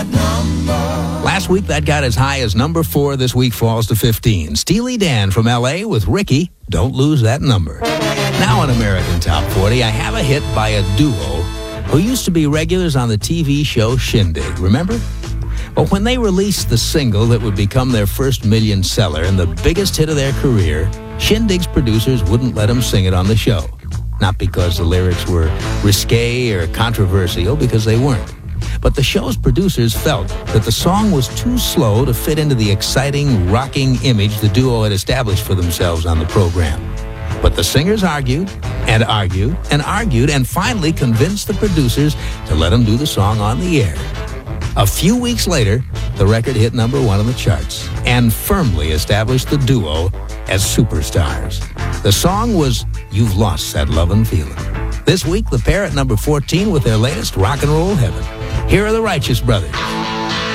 Last week, that got as high as number 4. This week falls to 15. Steely Dan from L.A. with Ricky, Don't Lose That Number. Now in American Top 40, I have a hit by a duo who used to be regulars on the TV show Shindig. Remember? But when they released the single that would become their first million seller and the biggest hit of their career, Shindig's producers wouldn't let them sing it on the show. Not because the lyrics were risque or controversial, because they weren't. But the show's producers felt that the song was too slow to fit into the exciting, rocking image the duo had established for themselves on the program. But the singers argued and argued and argued and finally convinced the producers to let them do the song on the air. A few weeks later, the record hit number 1 on the charts and firmly established the duo as superstars. The song was You've Lost That Lovin' Feelin'. This week, the pair at number 14 with their latest Rock and Roll Heaven. Here are the Righteous Brothers.